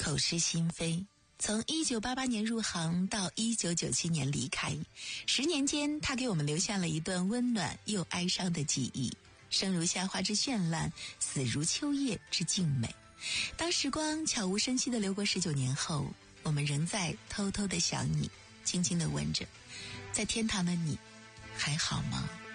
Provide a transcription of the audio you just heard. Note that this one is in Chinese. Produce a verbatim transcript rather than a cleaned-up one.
口是心非。从一九八八年入行到一九九七年离开，十年间他给我们留下了一段温暖又哀伤的记忆。生如夏花之绚烂，死如秋叶之静美。当时光悄无声息地流过十九年后，我们仍在偷偷地想你，轻轻地问着，在天堂的你还好吗？